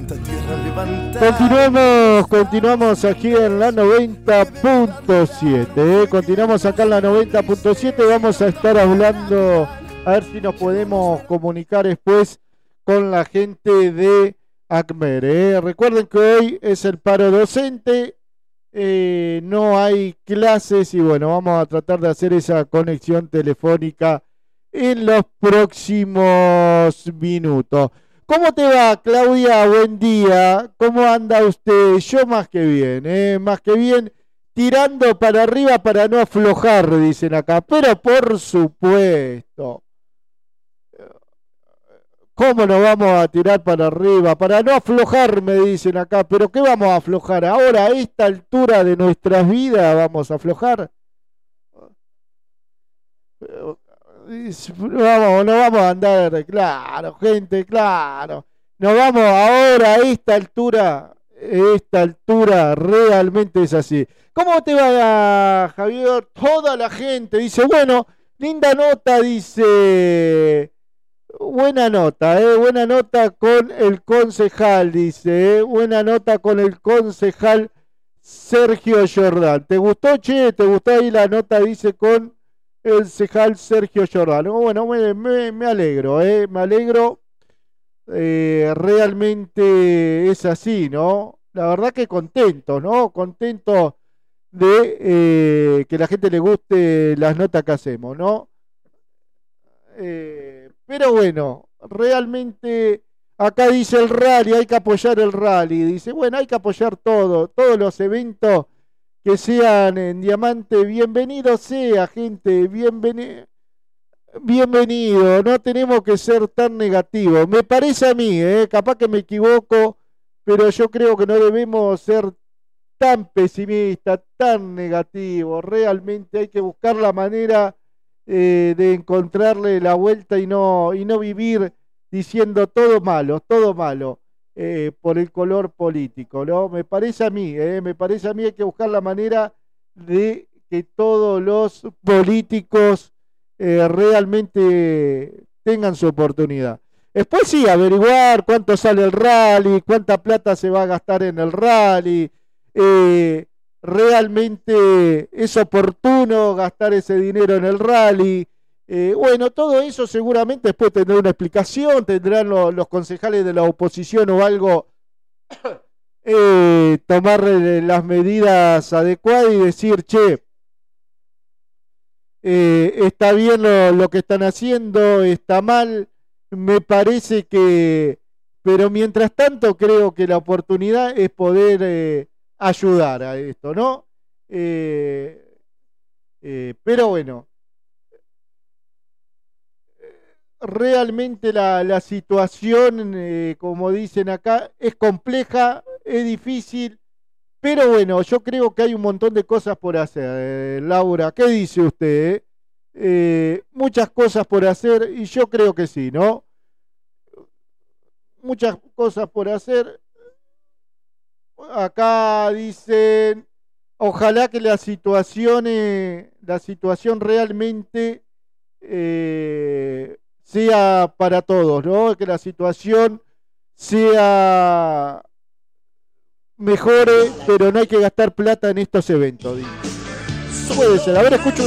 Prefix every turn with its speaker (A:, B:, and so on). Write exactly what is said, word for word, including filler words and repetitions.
A: levanta tierra, levanta.
B: Continuamos, continuamos aquí en la noventa punto siete. ¿eh? Continuamos acá en la noventa punto siete. Vamos a estar hablando, a ver si nos podemos comunicar después con la gente de ACMER. ¿eh? Recuerden que hoy es el paro docente, eh, no hay clases y bueno, vamos a tratar de hacer esa conexión telefónica en los próximos minutos. ¿Cómo te va, Claudia? Buen día. ¿Cómo anda usted? Yo más que bien, ¿eh? Más que bien, tirando para arriba para no aflojar, dicen acá. Pero por supuesto, ¿cómo nos vamos a tirar para arriba? Para no aflojar, me dicen acá. ¿Pero qué vamos a aflojar? Ahora, a esta altura de nuestras vidas, ¿vamos a aflojar? Vamos, no vamos a andar, claro, gente, claro. Nos vamos ahora a esta altura, esta altura realmente es así. ¿Cómo te va, Javier? Toda la gente dice, bueno, linda nota, dice, buena nota, eh, buena nota con el concejal, dice, eh, buena nota con el concejal Sergio Jordán. ¿Te gustó, che? ¿Te gustó ahí la nota, dice, con el concejal Sergio Jordán? Bueno, me, me, me alegro, eh, me alegro, eh, realmente es así, ¿no? La verdad que contento, ¿no? Contento de eh, que la gente le guste las notas que hacemos, ¿no? Eh, pero bueno, realmente acá dice el rally, hay que apoyar el rally, dice, bueno, hay que apoyar todo, todos los eventos que sean en Diamante, bienvenido sea, gente, bienvenido, bienvenido, no tenemos que ser tan negativos, me parece a mí, eh, capaz que me equivoco, pero yo creo que no debemos ser tan pesimistas, tan negativos, realmente hay que buscar la manera eh, de encontrarle la vuelta y no, y no vivir diciendo todo malo, todo malo. Eh, por el color político, ¿no? Me parece a mí, eh, me parece a mí hay que buscar la manera de que todos los políticos eh, realmente tengan su oportunidad. Después sí, averiguar cuánto sale el rally, cuánta plata se va a gastar en el rally, eh, realmente es oportuno gastar ese dinero en el rally. Eh, bueno, todo eso seguramente después tendrá una explicación, tendrán lo, los concejales de la oposición o algo, eh, tomar eh, las medidas adecuadas y decir, che, eh, está bien lo, lo que están haciendo, está mal, me parece que, pero mientras tanto creo que la oportunidad es poder eh, ayudar a esto, ¿no? Eh, eh, pero bueno. Realmente la, la situación, eh, como dicen acá, es compleja, es difícil, pero bueno, yo creo que hay un montón de cosas por hacer. Eh, Laura, ¿qué dice usted? Eh? Eh, muchas cosas por hacer y yo creo que sí, ¿no? Muchas cosas por hacer. Acá dicen, ojalá que la situación, eh, la situación realmente... Eh, sea para todos, ¿no? Que la situación sea mejore, pero no hay que gastar plata en estos eventos. Puede ser. A ver, escucho